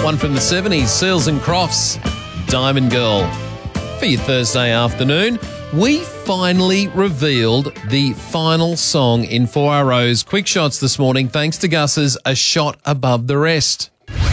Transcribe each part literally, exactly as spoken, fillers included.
One from the seventies, Seals and Crofts, Diamond Girl. For your Thursday afternoon, we finally revealed the final song in four R O's Quick Shots this morning, thanks to Gus's A Shot Above the Rest.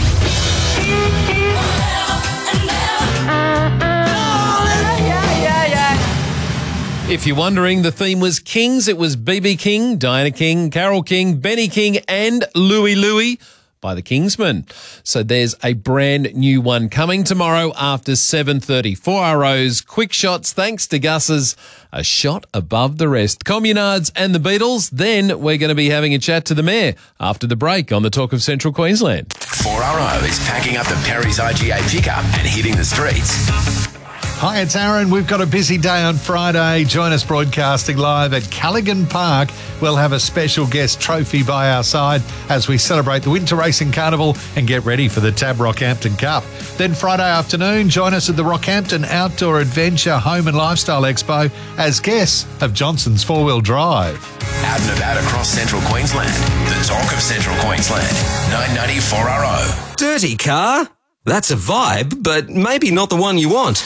If you're wondering, the theme was Kings. It was B B King, Diana King, Carole King, Benny King, and Louie Louie by the Kingsmen. So there's a brand new one coming tomorrow after seven thirty. four R O's Quick Shots, thanks to Gus's A Shot Above the Rest. Communards and the Beatles. Then we're going to be having a chat to the Mayor after the break on the Talk of Central Queensland. four R O is packing up the Perry's I G A pickup and hitting the streets. Hi, it's Aaron. We've got a busy day on Friday. Join us broadcasting live at Callaghan Park. We'll have a special guest trophy by our side as we celebrate the Winter Racing Carnival and get ready for the Tab Rockhampton Cup. Then Friday afternoon, join us at the Rockhampton Outdoor Adventure Home and Lifestyle Expo as guests of Johnson's Four Wheel Drive. Out and about across Central Queensland. The Talk of Central Queensland. nine ninety four R O. Dirty car? That's a vibe, but maybe not the one you want.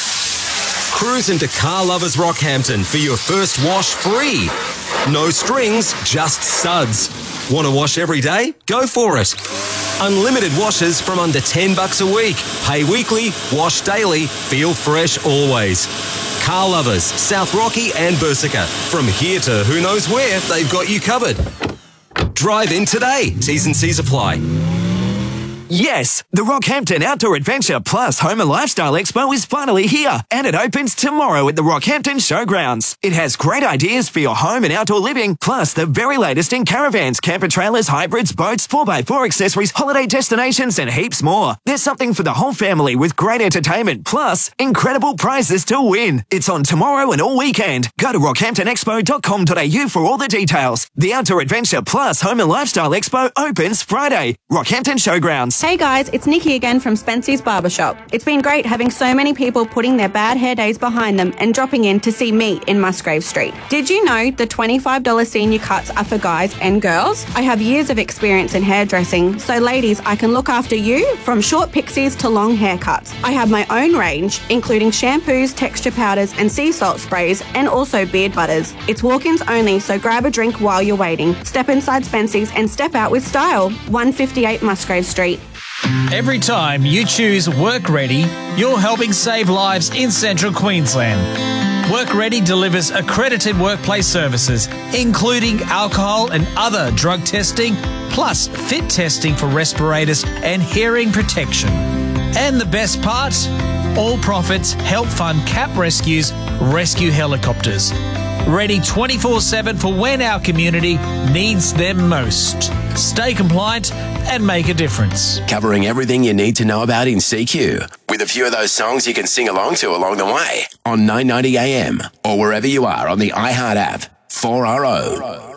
Cruise into Car Lovers Rockhampton for your first wash free. No strings, just suds. Want to wash every day? Go for it. Unlimited washes from under ten bucks a week. Pay weekly, wash daily, feel fresh always. Car Lovers, South Rocky and Bursica. From here to who knows where, they've got you covered. Drive in today. T's and C's apply. Yes, the Rockhampton Outdoor Adventure Plus Home and Lifestyle Expo is finally here, and it opens tomorrow at the Rockhampton Showgrounds. It has great ideas for your home and outdoor living, plus the very latest in caravans, camper trailers, hybrids, boats, four by four accessories, holiday destinations, and heaps more. There's something for the whole family with great entertainment, plus incredible prizes to win. It's on tomorrow and all weekend. Go to rockhampton expo dot com dot a u for all the details. The Outdoor Adventure Plus Home and Lifestyle Expo opens Friday. Rockhampton Showgrounds. Hey guys, it's Nikki again from Spency's Barbershop. It's been great having so many people putting their bad hair days behind them and dropping in to see me in Musgrave Street. Did you know the twenty-five dollars senior cuts are for guys and girls? I have years of experience in hairdressing, so ladies, I can look after you from short pixies to long haircuts. I have my own range, including shampoos, texture powders and sea salt sprays, and also beard butters. It's walk-ins only, so grab a drink while you're waiting. Step inside Spency's and step out with style. one fifty-eight Musgrave Street. Every time you choose Work Ready, you're helping save lives in Central Queensland. Work Ready delivers accredited workplace services, including alcohol and other drug testing, plus fit testing for respirators and hearing protection. And the best part? All profits help fund C A P Rescue's rescue helicopters. Ready twenty-four seven for when our community needs them most. Stay compliant and make a difference. Covering everything you need to know about in C Q. With a few of those songs you can sing along to along the way. On nine ninety A M or wherever you are on the iHeart app. four R O.